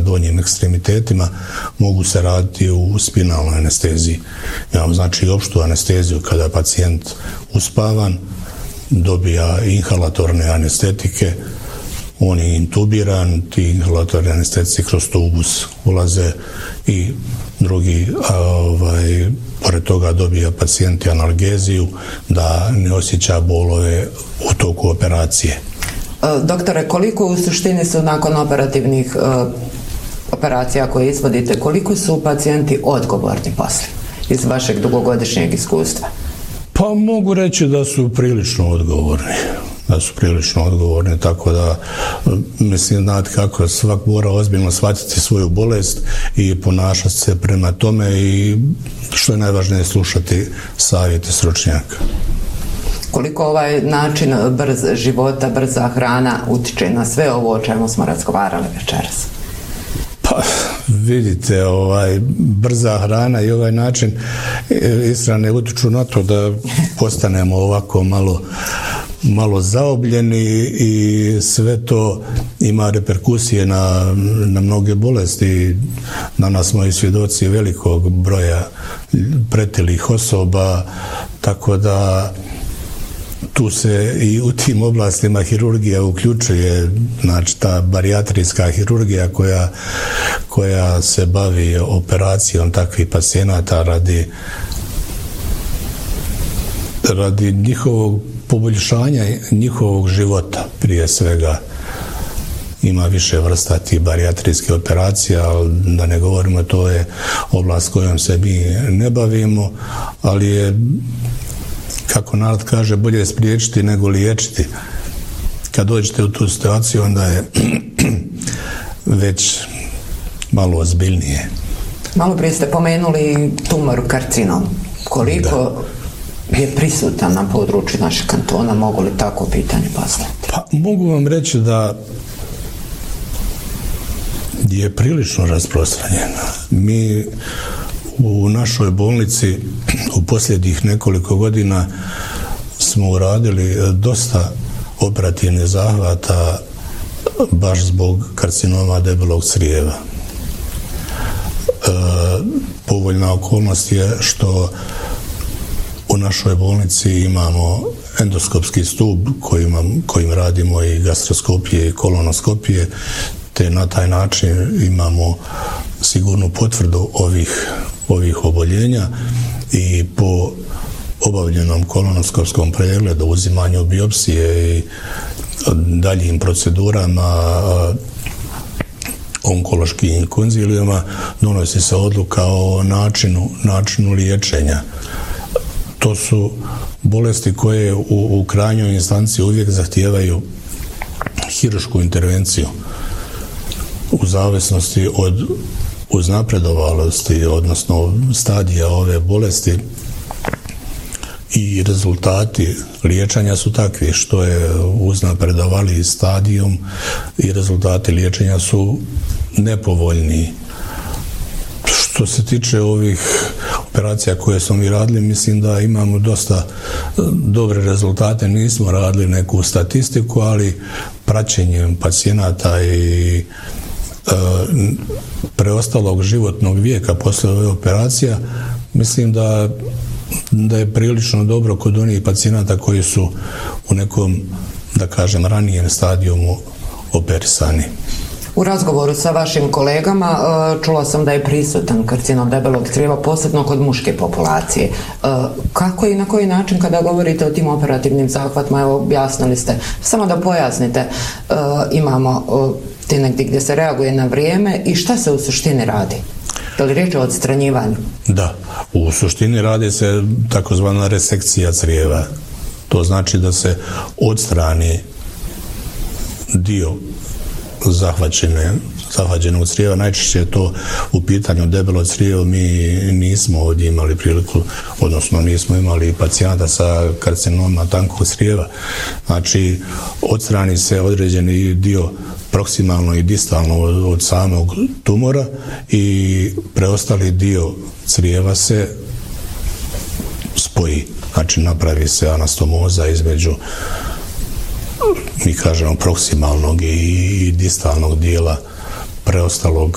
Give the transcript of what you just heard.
donjim ekstremitetima, mogu se raditi u spinalnoj anesteziji. Imamo znači opštu anesteziju kada pacijent uspavan, dobija inhalatorne anestetike, on je intubiran, ti inhalatorne anestetici kroz tubus ulaze i drugi, pored toga dobija pacijent analgeziju da ne osjeća bolove u toku operacije. Doktore, koliko u suštini su nakon operativnih operacija koje izvodite, koliko su pacijenti odgovorni poslije iz vašeg dugogodišnjeg iskustva? Pa mogu reći da su prilično odgovorni, tako da mislim, znate kako, svak mora ozbiljno shvatiti svoju bolest i ponašati se prema tome i što je najvažnije slušati savjete stručnjaka. Koliko ovaj način brz života, brza hrana utiče na sve ovo o čemu smo razgovarali večeras? Pa vidite, brza hrana i ovaj način ishrane utiču na to da postanemo ovako malo zaobljeni i sve to ima reperkusije na mnoge bolesti. Danas smo i svjedoci velikog broja pretilih osoba, tako da tu se i u tim oblastima hirurgija uključuje, znači ta barijatrijska hirurgija koja se bavi operacijom takvih pacijenata radi njihovog poboljšanja njihovog života prije svega. Ima više vrsta tih barijatrijskih operacija, ali da ne govorimo, to je oblast kojom se mi ne bavimo, ali je, kako narod kaže, bolje spriječiti nego liječiti. Kad dođete u tu situaciju, onda je već malo ozbiljnije. Malo prije ste pomenuli tumor, karcinom. Koliko je prisutan na području našeg kantona, mogu li tako pitanje postaviti? Pa mogu vam reći da je prilično rasprostranjen. Mi u našoj bolnici u posljednjih nekoliko godina smo uradili dosta operativnih zahvata baš zbog karcinoma debelog crijeva. Povoljna okolnost je što u našoj bolnici imamo endoskopski stup kojim radimo i gastroskopije i kolonoskopije, te na taj način imamo sigurnu potvrdu ovih oboljenja i po obavljenom kolonoskopskom pregledu, uzimanju biopsije i daljim procedurama onkološkim konzilijama donosi se odluka o načinu liječenja. To su bolesti koje u krajnjoj instanci uvijek zahtijevaju hirušku intervenciju u zavisnosti od uznapredovalosti, odnosno stadija ove bolesti, i rezultati liječenja su takvi što je uznapredovali stadijom i rezultati liječenja su nepovoljniji. Što se tiče ovih operacija koje smo mi radili, mislim da imamo dosta dobre rezultate. Nismo radili neku statistiku, ali praćenjem pacijenata i preostalog životnog vijeka posle ove operacija, mislim da je prilično dobro kod onih pacijenata koji su u nekom, da kažem, ranijem stadijumu operisani. U razgovoru sa vašim kolegama čula sam da je prisutan karcinom debelog crijeva, posebno kod muške populacije. Kako i na koji način kada govorite o tim operativnim zahvatima, evo objasnili ste, samo da pojasnite, imamo te negdje gdje se reaguje na vrijeme i šta se u suštini radi? Je li riječ o odstranjivanju? Da, u suštini radi se takozvana resekcija crijeva. To znači da se odstrani dio zahvaćenog crijeva. Najčešće je to u pitanju debelo crijevo. Mi nismo ovdje imali priliku, odnosno nismo imali pacijenta sa karcinoma tankog crijeva. Znači, odstrani se određeni dio proksimalno i distalno od samog tumora i preostali dio crijeva se spoji. Znači, napravi se anastomoza između, mi kažemo, proksimalnog i distalnog dijela preostalog